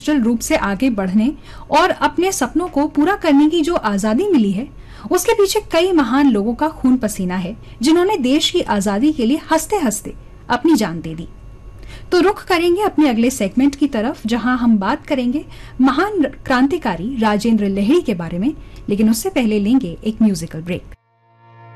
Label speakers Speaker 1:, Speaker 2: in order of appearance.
Speaker 1: Digital रूप से आगे बढ़ने और अपने सपनों को पूरा करने की जो आजादी मिली है, उसके पीछे कई महान लोगों का खून पसीना है, जिन्होंने देश की आजादी के लिए हंसते हंसते अपनी जान दे दी। तो रुख करेंगे अपने अगले सेगमेंट की तरफ, जहां हम बात करेंगे महान क्रांतिकारी राजेंद्र लाहिड़ी के बारे में, लेकिन उससे पहले लेंगे एक म्यूजिकल ब्रेक।